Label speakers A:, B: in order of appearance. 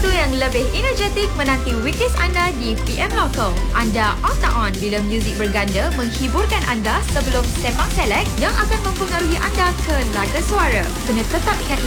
A: waktu yang lebih energetik menanti weekdays anda di PM Local. Anda on tak on bila muzik berganda menghiburkan anda sebelum Sepang Select yang akan mempengaruhi anda ke laga suara. Kena tetap ingat